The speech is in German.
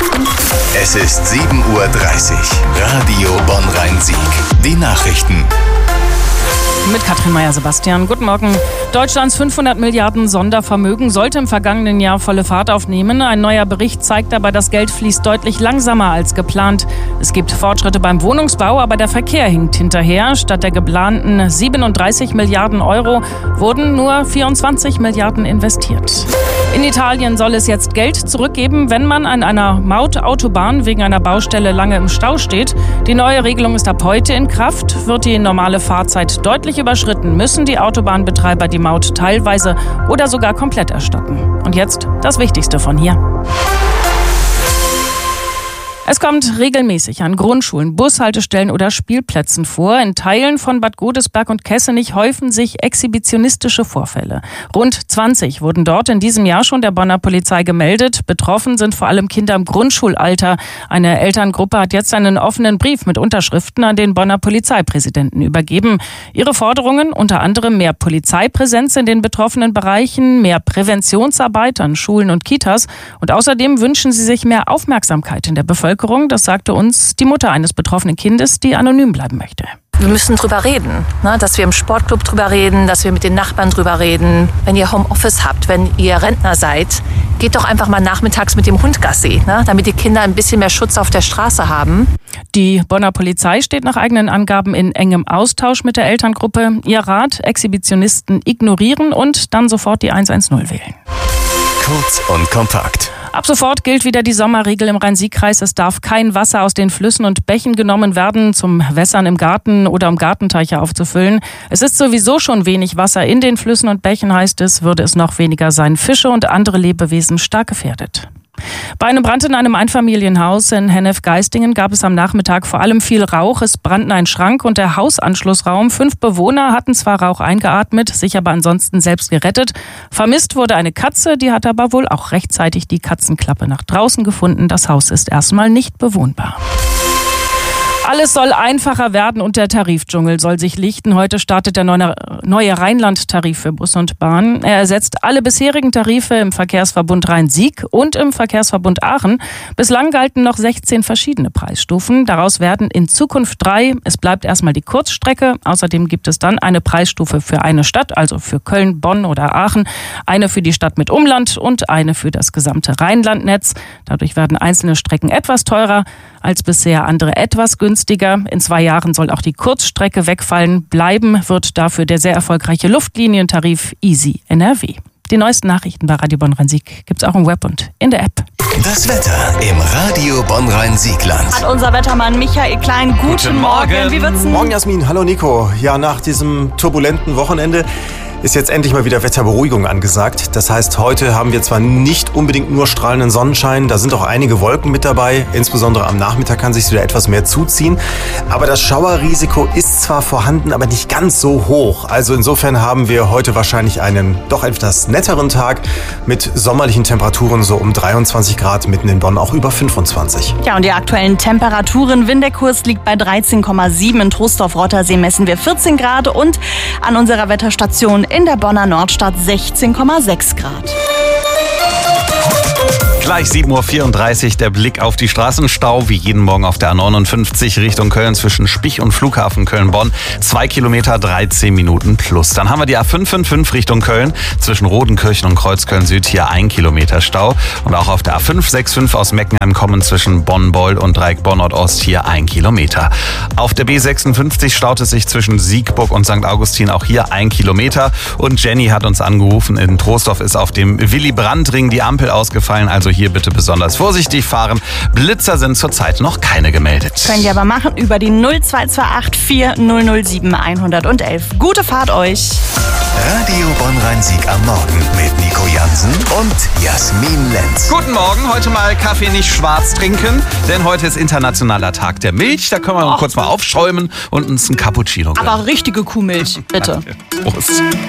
Es ist 7:30 Uhr. Radio Bonn-Rhein-Sieg. Die Nachrichten. Mit Katrin Meyer-Sebastian. Guten Morgen. Deutschlands 500 Milliarden Sondervermögen sollte im vergangenen Jahr volle Fahrt aufnehmen. Ein neuer Bericht zeigt aber, das Geld fließt deutlich langsamer als geplant. Es gibt Fortschritte beim Wohnungsbau, aber der Verkehr hinkt hinterher. Statt der geplanten 37 Milliarden Euro wurden nur 24 Milliarden investiert. In Italien soll es jetzt Geld zurückgeben, wenn man an einer Mautautobahn wegen einer Baustelle lange im Stau steht. Die neue Regelung ist ab heute in Kraft. Wird die normale Fahrzeit deutlich überschritten, müssen die Autobahnbetreiber die Maut teilweise oder sogar komplett erstatten. Und jetzt das Wichtigste von hier. Es kommt regelmäßig an Grundschulen, Bushaltestellen oder Spielplätzen vor. In Teilen von Bad Godesberg und Kessenich häufen sich exhibitionistische Vorfälle. Rund 20 wurden dort in diesem Jahr schon der Bonner Polizei gemeldet. Betroffen sind vor allem Kinder im Grundschulalter. Eine Elterngruppe hat jetzt einen offenen Brief mit Unterschriften an den Bonner Polizeipräsidenten übergeben. Ihre Forderungen unter anderem mehr Polizeipräsenz in den betroffenen Bereichen, mehr Präventionsarbeit an Schulen und Kitas und außerdem wünschen sie sich mehr Aufmerksamkeit in der Bevölkerung. Das sagte uns die Mutter eines betroffenen Kindes, die anonym bleiben möchte. Wir müssen drüber reden, dass wir im Sportclub drüber reden, dass wir mit den Nachbarn drüber reden. Wenn ihr Homeoffice habt, wenn ihr Rentner seid, geht doch einfach mal nachmittags mit dem Hund Gassi, damit die Kinder ein bisschen mehr Schutz auf der Straße haben. Die Bonner Polizei steht nach eigenen Angaben in engem Austausch mit der Elterngruppe. Ihr Rat: Exhibitionisten ignorieren und dann sofort die 110 wählen. Kurz und kompakt. Ab sofort gilt wieder die Sommerregel im Rhein-Sieg-Kreis. Es darf kein Wasser aus den Flüssen und Bächen genommen werden, zum Wässern im Garten oder um Gartenteiche aufzufüllen. Es ist sowieso schon wenig Wasser in den Flüssen und Bächen, heißt es, würde es noch weniger sein. Fische und andere Lebewesen stark gefährdet. Bei einem Brand in einem Einfamilienhaus in Hennef-Geistingen gab es am Nachmittag vor allem viel Rauch. Es brannten ein Schrank und der Hausanschlussraum. 5 Bewohner hatten zwar Rauch eingeatmet, sich aber ansonsten selbst gerettet. Vermisst wurde eine Katze, die hat aber wohl auch rechtzeitig die Katzenklappe nach draußen gefunden. Das Haus ist erstmal nicht bewohnbar. Alles soll einfacher werden und der Tarifdschungel soll sich lichten. Heute startet der neue Rheinland-Tarif für Bus und Bahn. Er ersetzt alle bisherigen Tarife im Verkehrsverbund Rhein-Sieg und im Verkehrsverbund Aachen. Bislang galten noch 16 verschiedene Preisstufen. Daraus werden in Zukunft 3. Es bleibt erstmal die Kurzstrecke. Außerdem gibt es dann eine Preisstufe für eine Stadt, also für Köln, Bonn oder Aachen, eine für die Stadt mit Umland und eine für das gesamte Rheinlandnetz. Dadurch werden einzelne Strecken etwas teurer als bisher, andere etwas günstiger. In 2 Jahren soll auch die Kurzstrecke wegfallen. Bleiben wird dafür der sehr erfolgreiche Luftlinientarif Easy NRW. Die neuesten Nachrichten bei Radio Bonn-Rhein-Sieg gibt's auch im Web und in der App. Das Wetter im Radio Bonn-Rhein-Siegland. Hat unser Wettermann Michael Klein. Guten Morgen. Wie wird's denn? Morgen, Jasmin. Hallo, Nico. Ja, nach diesem turbulenten Wochenende ist jetzt endlich mal wieder Wetterberuhigung angesagt. Das heißt, heute haben wir zwar nicht unbedingt nur strahlenden Sonnenschein, da sind auch einige Wolken mit dabei. Insbesondere am Nachmittag kann sich wieder etwas mehr zuziehen. Aber das Schauerrisiko ist zwar vorhanden, aber nicht ganz so hoch. Also insofern haben wir heute wahrscheinlich einen doch etwas netteren Tag mit sommerlichen Temperaturen so um 23 Grad, mitten in Bonn auch über 25. Ja, und die aktuellen Temperaturen. Windekurs liegt bei 13,7. In Troisdorf-Rottersee messen wir 14 Grad und an unserer Wetterstation in der Bonner Nordstadt 16,6 Grad. Gleich 7:34 Uhr, der Blick auf die Straßenstau, wie jeden Morgen auf der A59 Richtung Köln zwischen Spich und Flughafen Köln-Bonn. 2 Kilometer, 13 Minuten plus. Dann haben wir die A555 Richtung Köln zwischen Rodenkirchen und Kreuzköln-Süd, hier 1 Kilometer Stau. Und auch auf der A565 aus Meckenheim kommen zwischen Bonn-Boll und Dreieck Bonn-Nord-Ost, hier 1 Kilometer. Auf der B56 staut es sich zwischen Siegburg und St. Augustin, auch hier 1 Kilometer. Und Jenny hat uns angerufen, in Troisdorf ist auf dem Willy-Brandt-Ring die Ampel ausgefallen, also hier bitte besonders vorsichtig fahren. Blitzer sind zurzeit noch keine gemeldet. Könnt ihr aber machen über die 0228 4007 111. Gute Fahrt euch. Radio Bonn-Rhein-Sieg am Morgen mit Nico Jansen und Jasmin Lenz. Guten Morgen, heute mal Kaffee nicht schwarz trinken, denn heute ist Internationaler Tag der Milch. Da können wir kurz mal aufschäumen und uns einen Cappuccino gönnen. Aber richtige Kuhmilch, bitte. Prost.